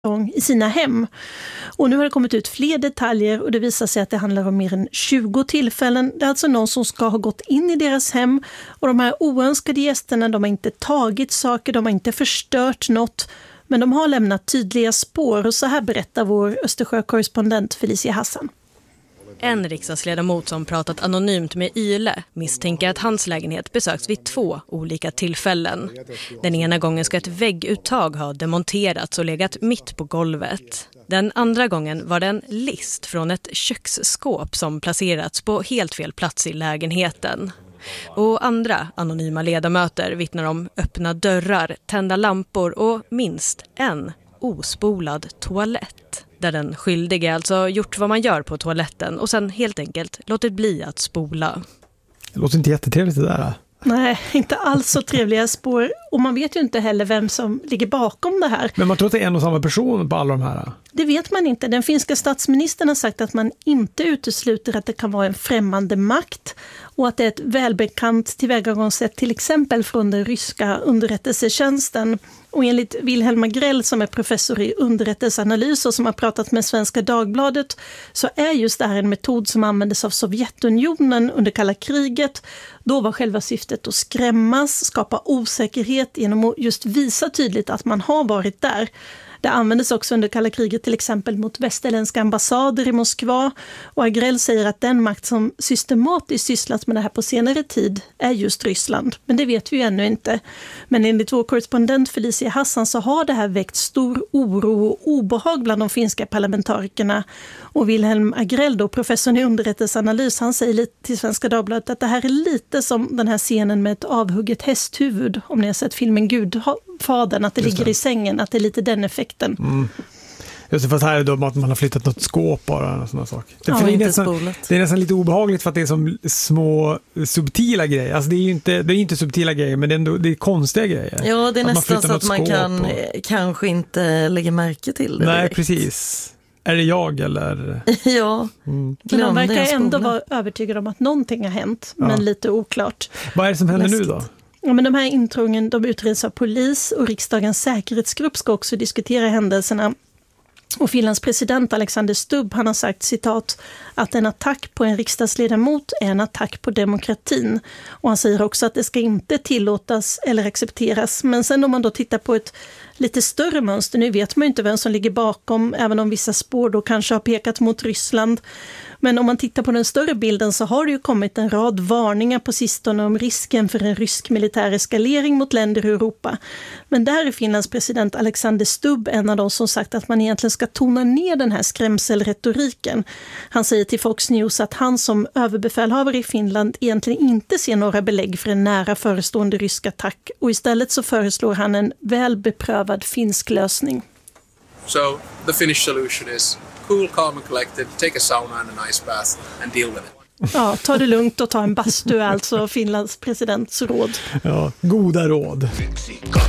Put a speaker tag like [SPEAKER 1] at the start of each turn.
[SPEAKER 1] i sina hem. Och nu har det kommit ut fler detaljer och det visar sig att det handlar om mer än 20 tillfällen. Det är alltså någon som ska ha gått in i deras hem och de här oönskade gästerna, de har inte tagit saker, de har inte förstört något, men de har lämnat tydliga spår och så här berättar vår Östersjö-korrespondent Felicia Hassan.
[SPEAKER 2] En riksdagsledamot som pratat anonymt med Yle misstänker att hans lägenhet besöks vid 2 olika tillfällen. Den ena gången ska ett vägguttag ha demonterats och legat mitt på golvet. Den andra gången var det en list från ett köksskåp som placerats på helt fel plats i lägenheten. Och andra anonyma ledamöter vittnar om öppna dörrar, tända lampor och minst en ospolad toalett. Där den skyldige alltså gjort vad man gör på toaletten och sen helt enkelt låtit bli att spola.
[SPEAKER 3] Det låter inte jättetrevligt det där.
[SPEAKER 1] Nej, inte alls så trevliga spår. Och man vet ju inte heller vem som ligger bakom det här.
[SPEAKER 3] Men man tror att det är en och samma person på alla de här?
[SPEAKER 1] Det vet man inte. Den finska statsministern har sagt att man inte utesluter att det kan vara en främmande makt och att det är ett välbekant tillvägagångssätt till exempel från den ryska underrättelsetjänsten. Och enligt Wilhelm Agrell som är professor i underrättelseanalys och som har pratat med Svenska Dagbladet så är just det här en metod som användes av Sovjetunionen under kalla kriget. Då var själva syftet att skrämmas, skapa osäkerhet genom att just visa tydligt att man har varit där. Det användes också under kalla kriget till exempel mot västerländska ambassader i Moskva och Agrell säger att den makt som systematiskt sysslat med det här på senare tid är just Ryssland. Men det vet vi ju ännu inte. Men enligt vår korrespondent Felicia Hassan så har det här väckt stor oro och obehag bland de finska parlamentarikerna. Och Wilhelm Agrell, då, professorn i underrättelseanalys, han säger lite till Svenska Dagbladet att det här är lite som den här scenen med ett avhugget hästhuvud. Om ni har sett filmen Gudfadern, att det ligger i sängen, att det är lite den effekten.
[SPEAKER 3] Mm. Just det, fast här är det att man har flyttat något skåp bara och sådana saker.
[SPEAKER 1] Ja,
[SPEAKER 3] det är nästan lite obehagligt för att det är som små subtila grejer. Alltså det är inte subtila grejer, men det är konstiga grejer.
[SPEAKER 4] Ja, det är nästan så att man kan kanske inte lägga märke till det.
[SPEAKER 3] Nej,
[SPEAKER 4] direkt.
[SPEAKER 3] Precis. Är det jag eller?
[SPEAKER 4] Ja.
[SPEAKER 1] Men de verkar ändå vara övertygade om att någonting har hänt, men lite oklart.
[SPEAKER 3] Vad är det som händer nu då?
[SPEAKER 1] Ja, men de här intrången, de utreds av polis och riksdagens säkerhetsgrupp ska också diskutera händelserna. Och Finlands president Alexander Stubb, han har sagt citat att en attack på en riksdagsledamot är en attack på demokratin. Och han säger också att det ska inte tillåtas eller accepteras. Men sen om man då tittar på ett lite större mönster, nu vet man ju inte vem som ligger bakom, även om vissa spår då kanske har pekat mot Ryssland. Men om man tittar på den större bilden så har det ju kommit en rad varningar på sistone om risken för en rysk militär eskalering mot länder i Europa. Men där är Finlands president Alexander Stubb en av de som sagt att man egentligen ska tona ner den här skrämselretoriken. Han säger till Fox News att han som överbefälhavare i Finland egentligen inte ser några belägg för en nära förestående rysk attack och istället så föreslår han en väl beprövad finsk lösning.
[SPEAKER 5] So the Finnish solution is cool, calm and collected, take a sauna and a nice bath and deal with it.
[SPEAKER 1] Ja, ta det lugnt och ta en bastu, alltså Finlands presidents råd.
[SPEAKER 3] Ja, goda råd.